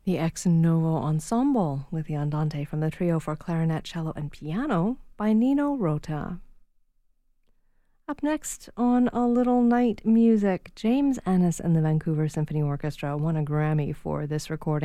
The Ex Novo Ensemble with the Andante from the Trio for Clarinet, Cello, and Piano by Nino Rota. Up next on A Little Night Music, James Ennis and the Vancouver Symphony Orchestra won a Grammy for this recording.